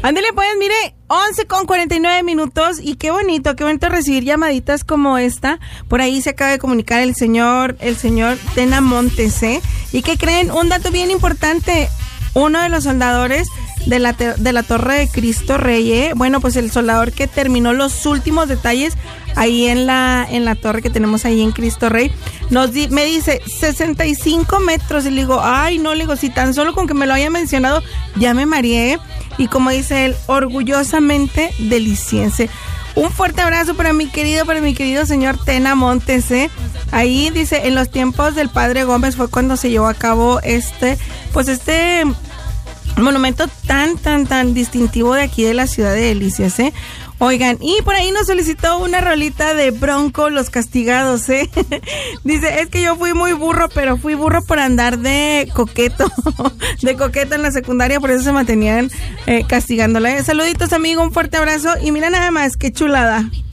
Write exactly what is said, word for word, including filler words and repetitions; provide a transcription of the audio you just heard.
Ándele pues, mire, once con cuarenta y nueve minutos y qué bonito, qué bonito recibir llamaditas como esta. Por ahí se acaba de comunicar el señor, el señor Tena Montes, ¿eh? ¿Y qué creen? Un dato bien importante, uno de los soldadores de la, te- de la Torre de Cristo Rey, ¿eh? Bueno, pues el soldador que terminó los últimos detalles ahí en la en la torre que tenemos ahí en Cristo Rey, nos di- me dice sesenta y cinco metros, y le digo, ay no, le digo, si tan solo con que me lo haya mencionado, ya me mareé, y como dice él, orgullosamente deliciense. Un fuerte abrazo para mi querido, para mi querido señor Tena Montes, ¿eh? Ahí dice, en los tiempos del padre Gómez fue cuando se llevó a cabo este, pues este monumento tan, tan, tan distintivo de aquí de la ciudad de Delicias, ¿eh? Oigan, y por ahí nos solicitó una rolita de Bronco, Los Castigados, ¿eh? Dice, es que yo fui muy burro, pero fui burro por andar de coqueto, de coqueto en la secundaria, por eso se mantenían eh, castigándola. Saluditos, amigo, un fuerte abrazo, y mira nada más, qué chulada.